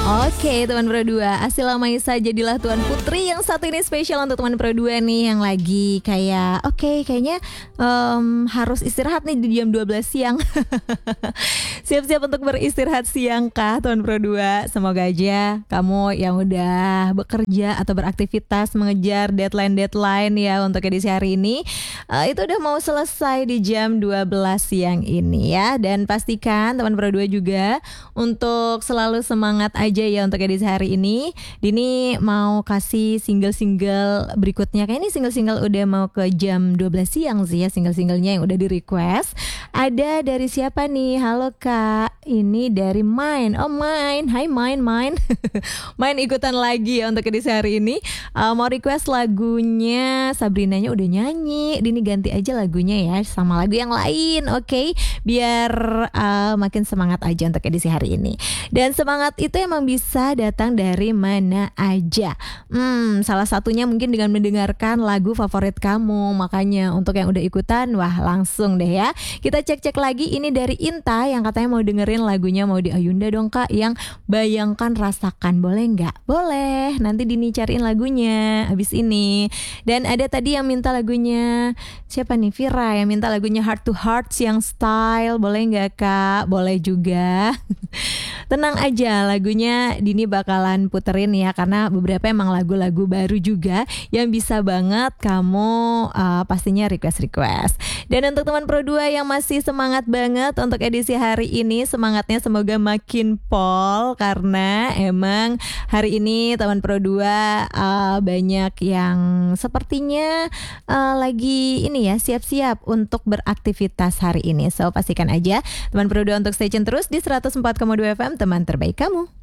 Oke teman Pro 2, Asila Maisa jadilah Tuan Putri yang satu ini spesial untuk teman Pro 2 nih yang lagi kayak kayaknya harus istirahat nih di jam 12 siang. Siap-siap untuk beristirahat siang kah teman Pro 2? Semoga aja kamu yang udah bekerja atau beraktivitas mengejar deadline ya untuk edisi hari ini itu udah mau selesai di jam 12 siang ini ya. Dan pastikan teman Pro 2 juga untuk selalu semangat aja ya untuk edisi hari ini. Dini mau kasih single-single berikutnya. Kayak ini single-single udah mau ke jam 12 siang sih ya, single-singlenya yang udah di request. Ada dari siapa nih? Halo Kak, ini dari Main. Oh Main, hai Main. Main ikutan lagi ya untuk edisi hari ini. Mau request lagunya Sabrinanya udah nyanyi. Dini ganti aja lagunya ya sama lagu yang lain, oke? Biar makin semangat aja untuk edisi hari ini. Dan semangat itu emang bisa datang dari mana aja. Salah satunya mungkin dengan mendengarkan lagu favorit kamu. Makanya untuk yang udah ikutan, wah langsung deh ya. Kita cek-cek lagi, ini dari Inta yang katanya mau dengerin lagunya, mau di Ayunda dong Kak, yang Bayangkan Rasakan. Boleh nggak? Boleh, nanti Dini cariin lagunya abis ini. Dan ada tadi yang minta lagunya, siapa nih? Vira yang minta lagunya Heart to Hearts yang Style. Boleh nggak Kak? Boleh juga. Tenang aja, lagunya Dini bakalan puterin ya, karena beberapa emang lagu-lagu baru juga yang bisa banget kamu pastinya request. Dan untuk teman Pro 2 yang masih semangat banget untuk edisi hari ini, semangatnya semoga makin pol, karena emang hari ini teman Pro 2 banyak yang sepertinya lagi ini ya, siap-siap untuk beraktivitas hari ini. So pastikan aja teman Pro 2 untuk stay tune terus di 104,2 FM, teman terbaik kamu.